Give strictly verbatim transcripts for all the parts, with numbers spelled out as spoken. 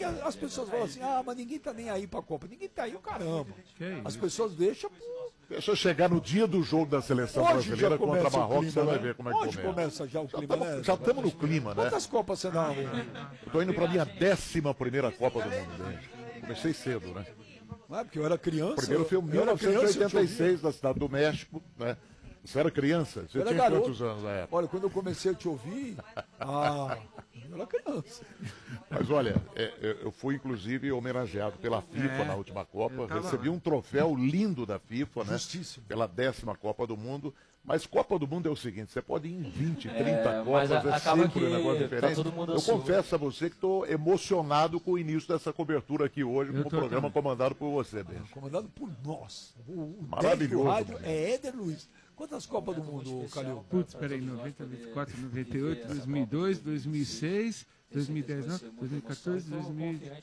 que as pessoas falam assim, ah, mas ninguém tá nem aí pra Copa. Ninguém tá aí, o caramba. As pessoas deixam... Deixa eu chegar no dia do jogo da seleção Hoje brasileira contra Marrocos, você né? vai ver como é que Hoje começa. começa já o Já clima, tamo, né? já estamos no clima, né? Quantas Copas você dá? Estou indo para minha décima primeira Copa do Mundo, gente. Comecei cedo, né? Não é porque eu era criança. Primeiro foi em mil novecentos e oitenta e seis, na cidade do México, né? Você era criança? Você eu tinha garoto. quantos anos na época? Olha, quando eu comecei a te ouvir, ah, eu era criança. Mas olha, é, eu fui inclusive homenageado pela FIFA é, na última Copa, recebi um troféu lindo da FIFA, né? Justíssimo. Pela décima Copa do Mundo. Mas Copa do Mundo é o seguinte, você pode ir em vinte, trinta é, Copas, a, é sempre um negócio tá diferente. todo mundo eu sul. confesso a você que estou emocionado com o início dessa cobertura aqui hoje, com o programa também. Comandado por você, Benjo. Comandado por nós. O, o Maravilhoso. Rádio é Éder Luiz. Quantas Copas do Mundo, Calil? Putz, peraí, noventa, noventa e quatro, noventa e oito, dois mil e dois, dois mil e seis, dois mil e dez, não, dois mil e quatorze, dois mil e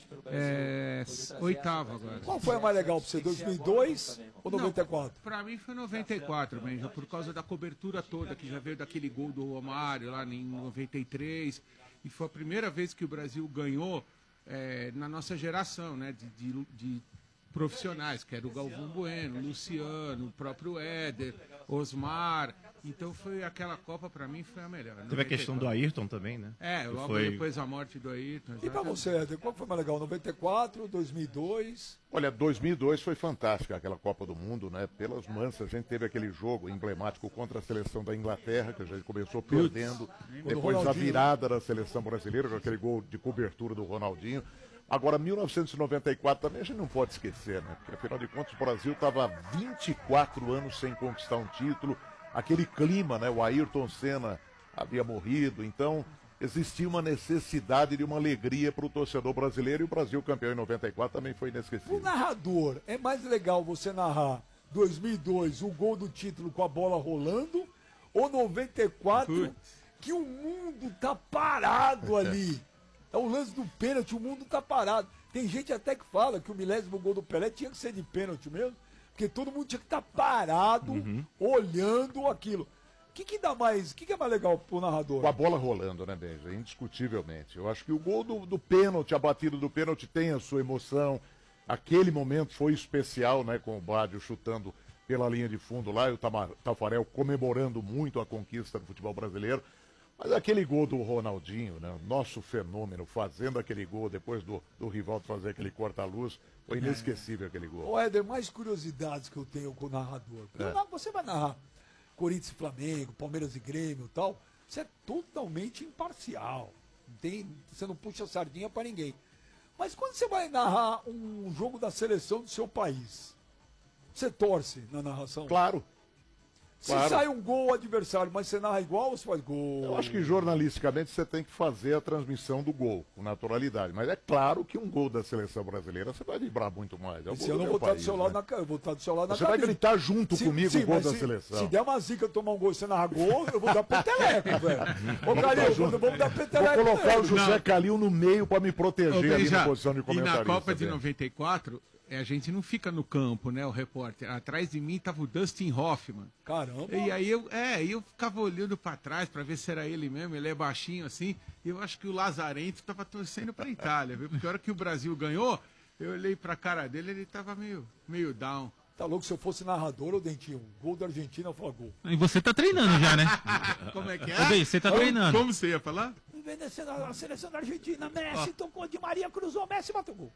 oito agora. Qual foi a mais legal para você, dois mil e dois ou noventa e quatro? Para mim foi noventa e quatro, Benja, por causa da cobertura toda, que já veio daquele gol do Romário lá em noventa e três, e foi a primeira vez que o Brasil ganhou é, na nossa geração, né, de, de, de profissionais, que era o Galvão Bueno, o Luciano, o próprio Éder, Osmar. Então foi aquela Copa, para mim, foi a melhor. Teve a questão do Ayrton também, né? É, logo foi... depois a morte do Ayrton. E para você, Éder, qual foi mais legal? noventa e quatro, dois mil e dois? Olha, dois mil e dois foi fantástica aquela Copa do Mundo, né? Pelas mansas, a gente teve aquele jogo emblemático contra a seleção da Inglaterra, que a gente começou perdendo. Putz, depois a virada da seleção brasileira, com aquele gol de cobertura do Ronaldinho. Agora, mil novecentos e noventa e quatro também a gente não pode esquecer, né? Porque, afinal de contas, o Brasil estava há vinte e quatro anos sem conquistar um título. Aquele clima, né? O Ayrton Senna havia morrido, então existia uma necessidade de uma alegria para o torcedor brasileiro, e o Brasil campeão em noventa e quatro também foi inesquecível. O narrador, é mais legal você narrar dois mil e dois, o gol do título com a bola rolando, ou noventa e quatro, Putz. que o mundo tá parado ali? É o lance do pênalti, o mundo tá parado. Tem gente até que fala que o milésimo gol do Pelé tinha que ser de pênalti mesmo, porque todo mundo tinha que estar tá parado, uhum. olhando aquilo. O que, que dá mais, o que, que é mais legal pro narrador? Com a bola rolando, né, Benja? Indiscutivelmente. Eu acho que o gol do, do pênalti, a batida do pênalti tem a sua emoção. Aquele momento foi especial, né, com o Bádio chutando pela linha de fundo lá, e o Tafarel comemorando muito a conquista do futebol brasileiro. Mas aquele gol do Ronaldinho, né, nosso fenômeno, fazendo aquele gol depois do, do Rivaldo fazer aquele corta-luz, foi inesquecível é. aquele gol. Ô, Éder, mais curiosidades que eu tenho com o narrador. É. Você vai narrar Corinthians e Flamengo, Palmeiras e Grêmio e tal, você é totalmente imparcial. Não tem, você não puxa sardinha para ninguém. Mas quando você vai narrar um jogo da seleção do seu país, você torce na narração? Claro. Se Claro. sai um gol adversário, mas você narra igual ou você faz gol? Eu acho que jornalisticamente você tem que fazer a transmissão do gol, com naturalidade. Mas é claro que um gol da seleção brasileira você vai vibrar muito mais. É o se gol eu do não meu vou país, estar do seu lado, né? na, eu vou estar do seu lado na Você vai gritar junto se, comigo sim, o gol da se, seleção. Se der uma zica tomar um gol e você narrar gol, eu vou dar peteleco, velho. Ô, Calil, vamos, vamos dar peteleco. Vou colocar o José não. Calil no meio para me proteger Ô, ali já, na posição de comentarista. E na Copa de dele. noventa e quatro... a gente não fica no campo, né, o repórter. Atrás de mim tava o Dustin Hoffman. Caramba! E aí eu, é, eu ficava olhando para trás para ver se era ele mesmo, ele é baixinho assim. E eu acho que o Lazarento tava torcendo para Itália, viu? Porque a hora que o Brasil ganhou, eu olhei para a cara dele, ele tava meio, meio down. Tá louco, se eu fosse narrador, ô Dentinho, gol da Argentina, eu falo gol. E você tá treinando já, né? Como é que é? Ô, bem, você tá como, treinando. Como você ia falar? Envelhecendo a seleção da Argentina, Messi oh. tocou, de Maria cruzou, Messi bateu gol.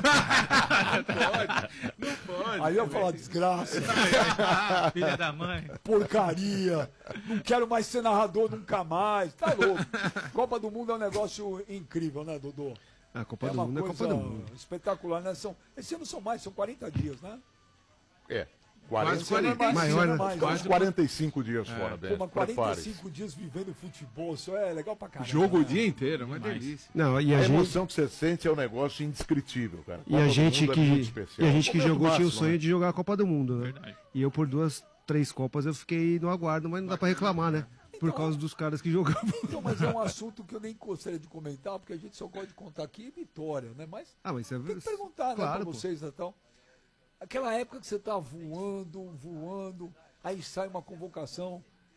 Não pode, não pode. Aí eu ia falar, desgraça. Filha da mãe. Porcaria. Não quero mais ser narrador nunca mais. Tá louco. Copa do Mundo é um negócio incrível, né, Dodô? A Copa é do uma Mundo coisa é Copa do Mundo. espetacular, né? São, esse ano são mais, são quarenta dias, né? É. Quase quarenta, mais, maior, né? mais, quase quarenta e cinco dias é. fora, Beto. Pô, mas quarenta e cinco dias vivendo futebol, isso é legal pra caramba. Jogo né? o dia inteiro, uma delícia. Não, e a, a gente... emoção que você sente é um negócio indescritível, cara. E a gente que, é e a gente que jogou máximo, tinha o sonho né? de jogar a Copa do Mundo, né? Verdade. E eu por duas, três Copas eu fiquei no aguardo, mas não dá pra reclamar, né? Por Então, causa dos caras que jogavam. Então, mas é um assunto que eu nem gostaria de comentar, porque a gente só gosta de contar aqui vitória, né? Mas Ah, mas você tem que perguntar, claro, né, pra pô. vocês, então. Aquela época que você tá voando, voando, aí sai uma convocação.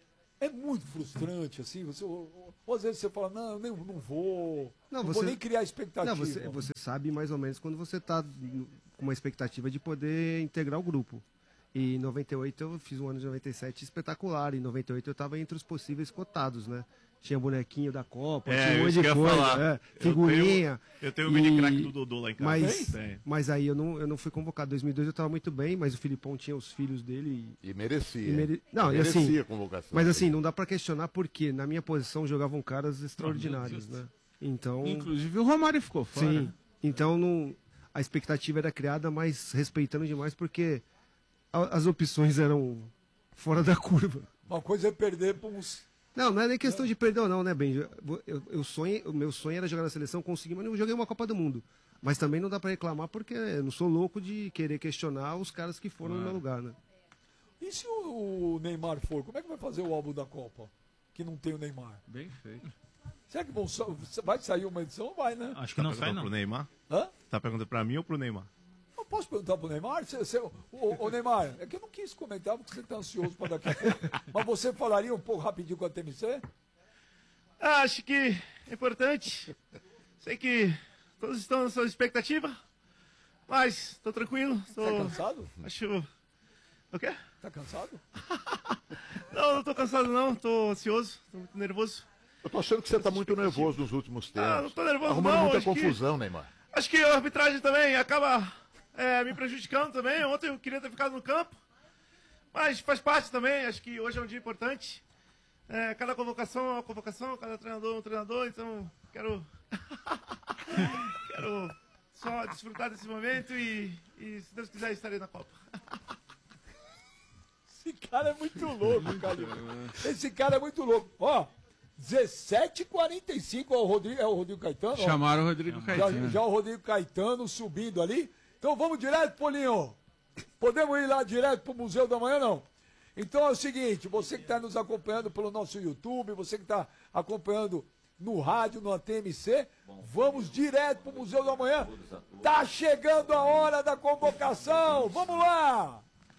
É muito frustrante, assim, você, ou, ou às vezes você fala, não, eu nem, não vou, não, não você, vou nem criar expectativa. Não, você, você sabe mais ou menos quando você está com uma expectativa de poder integrar o grupo. E em noventa e oito eu fiz um ano de noventa e sete espetacular, em noventa e oito eu estava entre os possíveis cotados, né? Tinha bonequinho da Copa, É, tinha um monte de coisa, é, figurinha. Eu tenho o mini crack do Dodô lá em casa. Mas, mas aí eu não, eu não fui convocado. Em dois mil e dois eu estava muito bem, mas o Filipão tinha os filhos dele. E, e merecia. E mere... Não, e merecia assim, a convocação. Mas assim, não dá para questionar porque na minha posição jogavam caras extraordinários, né? Então, inclusive o Romário ficou fora. Sim. Então não, a expectativa era criada, mas respeitando demais porque a, as opções eram fora da curva. Uma coisa é perder para uns... Não, não é nem questão de perder ou não, né, Ben? Eu, eu, eu sonho, o meu sonho era jogar na seleção, consegui, mas não joguei uma Copa do Mundo. Mas também não dá para reclamar porque eu não sou louco de querer questionar os caras que foram ah. no meu lugar, né? E se o Neymar for, como é que vai fazer o álbum da Copa? Que não tem o Neymar. Bem feito. Será que vão, vai sair uma edição ou vai, né? Acho que tá não sai, não. Pro Neymar? Hã? Tá perguntando pra mim ou pro Neymar? Eu posso perguntar pro Neymar? Você, você, o, o Neymar, é que eu não quis comentar porque você tá ansioso para daqui a pouco. Mas você falaria um pouco rapidinho com a T M C? Acho que é importante. Sei que todos estão na sua expectativa, mas tô tranquilo. Tô... Tá cansado? Acho... O quê? Tá cansado? Não, não tô cansado não, tô ansioso, tô muito nervoso. Eu tô achando que você tá muito nervoso nos últimos tempos. Ah, não tô nervoso Arrumando não. muita acho confusão, que... Neymar. Acho que a arbitragem também acaba é, me prejudicando também. Ontem eu queria ter ficado no campo, mas faz parte também. Acho que hoje é um dia importante. É, cada convocação é uma convocação, cada treinador é um treinador, então quero quero só desfrutar desse momento e, e se Deus quiser estarei na Copa. Esse cara é muito louco, cara. Esse cara é muito louco. Ó, dezessete e quarenta e cinco, é o Rodrigo, é o Rodrigo Caetano? Chamaram ó. o Rodrigo já, Caetano. Já o Rodrigo Caetano subindo ali. Então vamos direto, Polinho. Podemos ir lá direto pro Museu da Manhã, não? Então é o seguinte, você que está nos acompanhando pelo nosso YouTube, você que está acompanhando no rádio, no T M C, vamos direto para o Museu da Manhã. Tá chegando a hora da convocação, vamos lá!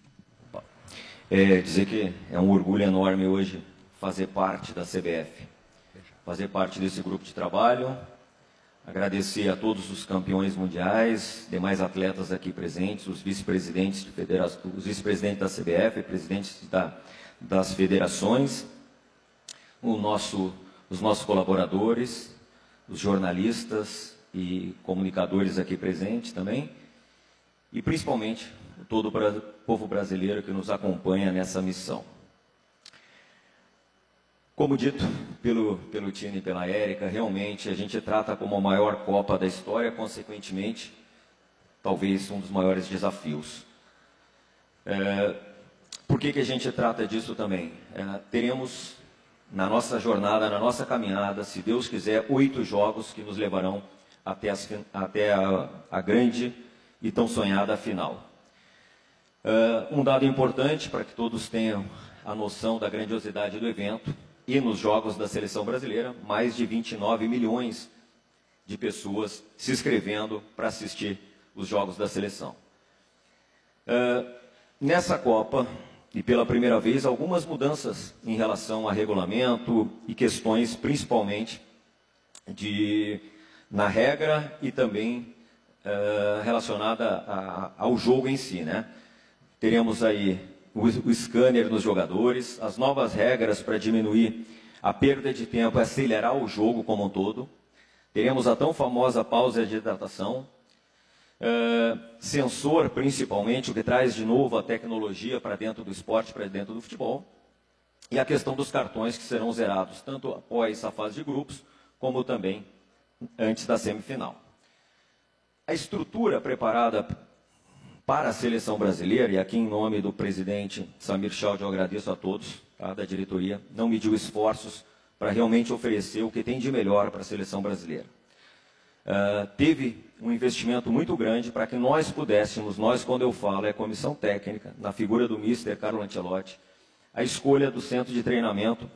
É, dizer que é um orgulho enorme hoje fazer parte da C B F, fazer parte desse grupo de trabalho, agradecer a todos os campeões mundiais, demais atletas aqui presentes, os vice-presidentes de federação, os vice-presidentes da C B F, presidentes da, das federações, o nosso, os nossos colaboradores, os jornalistas e comunicadores aqui presentes também, e principalmente todo o povo brasileiro que nos acompanha nessa missão. Como dito pelo, pelo Tino e pela Érica, realmente a gente trata como a maior Copa da história, consequentemente, talvez um dos maiores desafios. É, por que que a gente trata disso também? É, teremos na nossa jornada, na nossa caminhada, se Deus quiser, oito jogos que nos levarão até, as, até a, a grande e tão sonhada final. É, um dado importante para que todos tenham a noção da grandiosidade do evento: e nos jogos da seleção brasileira, mais de vinte e nove milhões de pessoas se inscrevendo para assistir os jogos da seleção. Uh, nessa Copa, e pela primeira vez, algumas mudanças em relação a regulamento e questões principalmente de, na regra e também uh, relacionada a, ao jogo em si, né? Teremos aí O, o scanner nos jogadores, as novas regras para diminuir a perda de tempo e acelerar o jogo como um todo. Teremos a tão famosa pausa de hidratação, uh, sensor principalmente, o que traz de novo a tecnologia para dentro do esporte, para dentro do futebol, e a questão dos cartões que serão zerados tanto após a fase de grupos, como também antes da semifinal. A estrutura preparada para a seleção brasileira, e aqui em nome do presidente Samir Chald eu agradeço a todos, tá, da diretoria, não mediu esforços para realmente oferecer o que tem de melhor para a seleção brasileira. Uh, teve um investimento muito grande para que nós pudéssemos, nós quando eu falo é a comissão técnica, na figura do mister Carlo Ancelotti, a escolha do centro de treinamento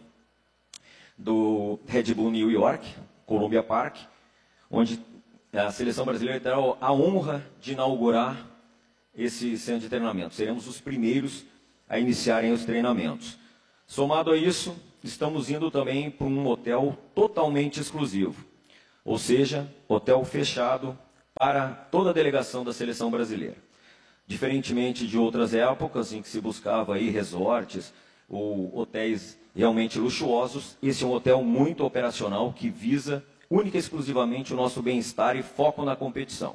do Red Bull New York, Columbia Park, onde a seleção brasileira terá a honra de inaugurar esse centro de treinamento. Seremos os primeiros a iniciarem os treinamentos. Somado a isso, estamos indo também para um hotel totalmente exclusivo, ou seja, hotel fechado para toda a delegação da seleção brasileira. Diferentemente de outras épocas em que se buscava aí resorts ou hotéis realmente luxuosos, esse é um hotel muito operacional que visa única e exclusivamente o nosso bem-estar e foco na competição.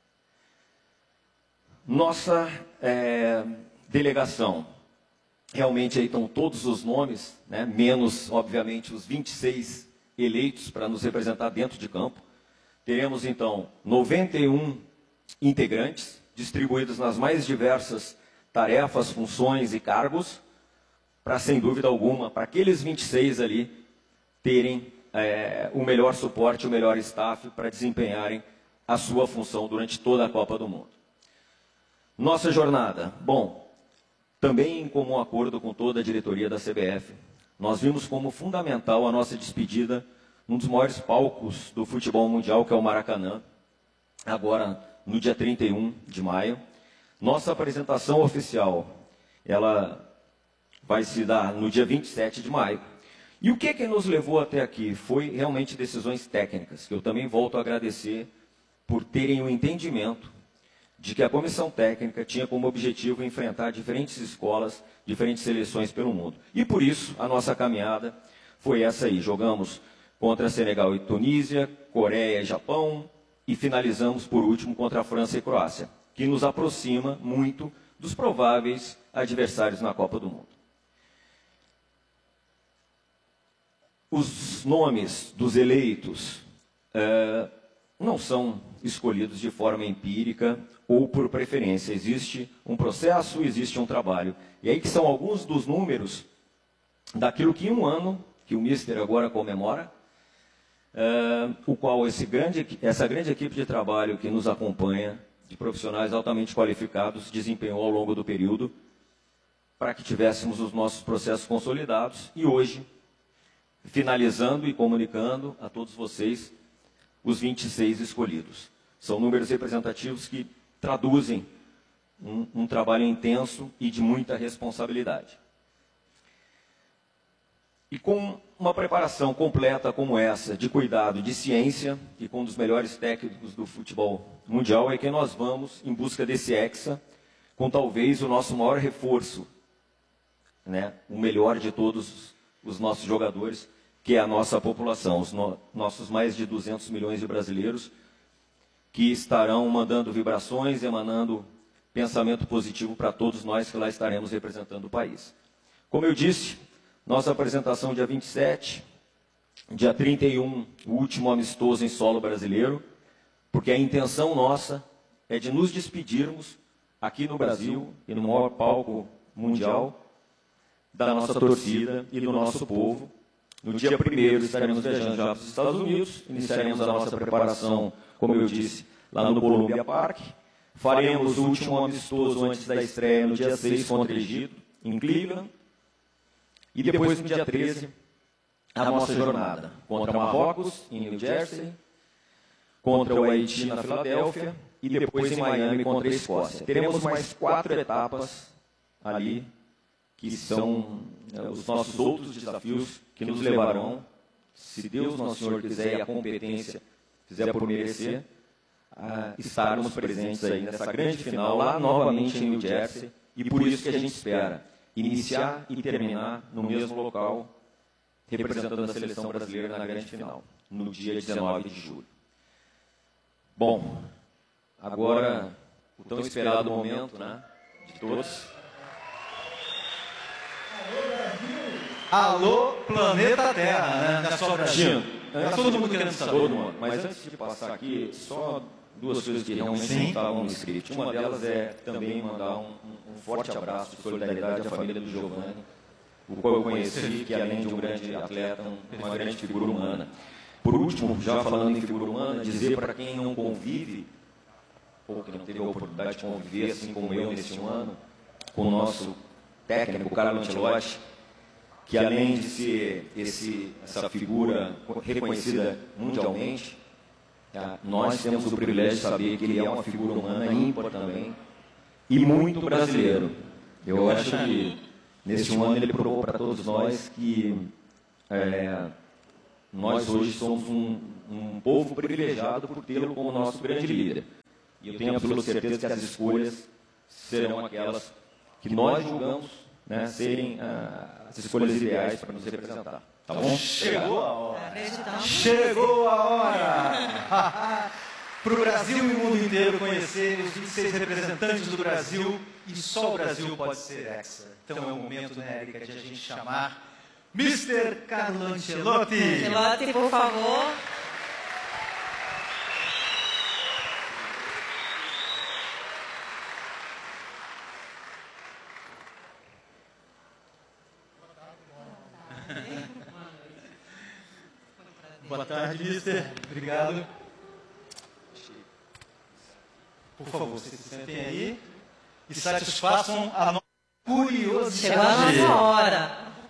Nossa é, delegação, realmente aí estão todos os nomes, né, menos, obviamente, os vinte e seis eleitos para nos representar dentro de campo. Teremos, então, noventa e um integrantes, distribuídos nas mais diversas tarefas, funções e cargos, para, sem dúvida alguma, para aqueles vinte e seis ali terem é, o melhor suporte, o melhor staff para desempenharem a sua função durante toda a Copa do Mundo. Nossa jornada, bom, também em comum acordo com toda a diretoria da C B F, nós vimos como fundamental a nossa despedida num dos maiores palcos do futebol mundial, que é o Maracanã, agora no dia trinta e um de maio. Nossa apresentação oficial, ela vai se dar no dia vinte e sete de maio. E o que que nos levou até aqui? Foi realmente decisões técnicas, que eu também volto a agradecer por terem o entendimento de que a comissão técnica tinha como objetivo enfrentar diferentes escolas, diferentes seleções pelo mundo. E por isso, a nossa caminhada foi essa aí. Jogamos contra Senegal e Tunísia, Coreia e Japão, e finalizamos, por último, contra a França e Croácia, que nos aproxima muito dos prováveis adversários na Copa do Mundo. Os nomes dos eleitos é, não são escolhidos de forma empírica ou por preferência. Existe um processo, existe um trabalho. E aí que são alguns dos números daquilo que em um ano, que o Mister agora comemora, Uh, o qual esse grande, essa grande equipe de trabalho que nos acompanha, de profissionais altamente qualificados, desempenhou ao longo do período, para que tivéssemos os nossos processos consolidados, e hoje, finalizando e comunicando a todos vocês os vinte e seis escolhidos. São números representativos que traduzem um, um trabalho intenso e de muita responsabilidade. E com uma preparação completa como essa, de cuidado, de ciência, e com um dos melhores técnicos do futebol mundial, é que nós vamos em busca desse Hexa, com talvez o nosso maior reforço, né, o melhor de todos os nossos jogadores, que é a nossa população, os no, nossos mais de duzentos milhões de brasileiros, que estarão mandando vibrações, emanando pensamento positivo para todos nós que lá estaremos representando o país. Como eu disse, nossa apresentação dia vinte e sete, dia trinta e um, o último amistoso em solo brasileiro, porque a intenção nossa é de nos despedirmos aqui no Brasil e no maior palco mundial da nossa torcida e do nosso povo. No dia primeiro estaremos viajando já para os Estados Unidos, iniciaremos a nossa preparação, como eu disse, lá no Columbia Park. Faremos o último amistoso antes da estreia no dia seis contra o Egito, em Cleveland. E depois, no dia treze, a nossa jornada contra Marrocos, em New Jersey, contra o Haiti, na Filadélfia, e depois em Miami, contra a Escócia. Teremos mais quatro etapas ali, que são né, os nossos outros desafios que nos levarão, se Deus Nosso Senhor quiser e a competência fizer por merecer, a estarmos presentes aí nessa grande final, lá novamente em New Jersey, e por isso que a gente espera iniciar e terminar no mesmo local, representando a seleção brasileira na grande final, no dia dezenove de julho. Bom, agora o tão esperado momento, né, de todos. Alô, planeta Terra, né? Não é só Brasil. É todo mundo querendo saber, todo mundo. Mas antes de passar aqui, só duas coisas que realmente não estavam no script. Uma delas é também mandar um, um forte abraço de solidariedade à família do Giovanni, o qual eu conheci, que além de um grande atleta, uma grande figura humana. Por último, já falando em figura humana, dizer para quem não convive, ou que não teve a oportunidade de conviver, assim como eu nesse um ano, com o nosso técnico, o Carlo Ancelotti, que além de ser esse, essa figura reconhecida mundialmente, tá, nós temos o privilégio de saber que ele é uma figura humana ímpar também, e muito brasileiro. Eu acho que nesse um ano ele provou para todos nós que é, nós hoje somos um, um povo privilegiado por tê-lo como nosso grande líder. E eu tenho absoluta certeza que as escolhas serão aquelas que nós julgamos, né, serem ah, as escolhas ideais para nos representar. Tá bom? Chegou a hora. Chegou a hora. Para o Brasil e o mundo inteiro conhecer os vinte e seis representantes do Brasil, e só o Brasil pode ser hexa. Então é o momento, né, Érica, de a gente chamar mister Carlo Ancelotti. Ancelotti, por favor. Boa tarde, mister. Obrigado. Por favor, vocês se sentem aí e satisfaçam a nossa curiosidade. Chegou a nossa hora.